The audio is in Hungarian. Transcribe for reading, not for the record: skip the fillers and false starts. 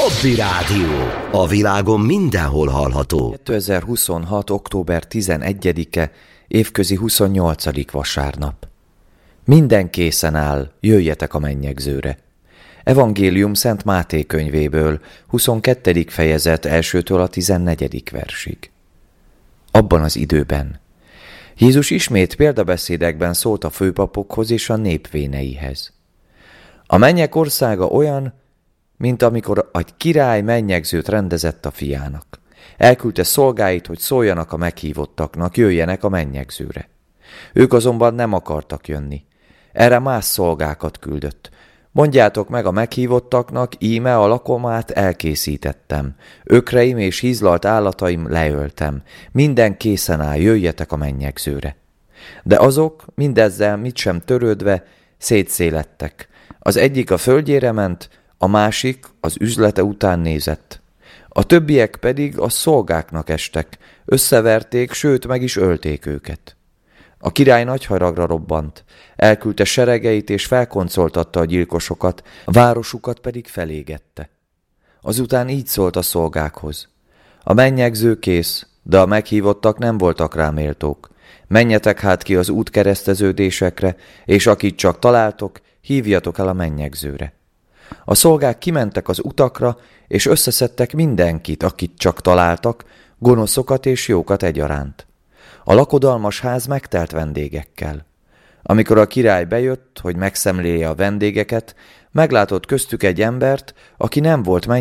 Hobby Rádió. A világon mindenhol hallható. 2026. október 11-e, évközi 28. vasárnap. Minden készen áll, jöjjetek a mennyegzőre. Evangélium Szent Máté könyvéből, 22. fejezet 1-től a 14. versig. Abban az időben Jézus ismét példabeszédekben szólt a főpapokhoz és a nép véneihez. A mennyek országa olyan, mint amikor egy király mennyegzőt rendezett a fiának. Elküldte szolgáit, hogy szóljanak a meghívottaknak, jöjjenek a mennyegzőre. Ők azonban nem akartak jönni. Erre más szolgákat küldött. Mondjátok meg a meghívottaknak, íme a lakomát elkészítettem. Ökreim és hízlalt állataim leöltem. Minden készen áll, jöjjetek a mennyegzőre. De azok, mindezzel mit sem törődve, szétszélettek. Az egyik a földjére ment, a másik az üzlete után nézett. A többiek pedig a szolgáknak estek, összeverték, sőt meg is ölték őket. A király nagy haragra robbant, elküldte seregeit és felkoncoltatta a gyilkosokat, a városukat pedig felégette. Azután így szólt a szolgákhoz: a mennyegző kész, de a meghívottak nem voltak rá méltók. Menjetek hát ki az útkereszteződésekre, és akit csak találtok, hívjatok el a mennyegzőre. A szolgák kimentek az utakra, és összeszedtek mindenkit, akit csak találtak, gonoszokat és jókat egyaránt. A lakodalmas ház megtelt vendégekkel. Amikor a király bejött, hogy megszemlélje a vendégeket, meglátott köztük egy embert, aki nem volt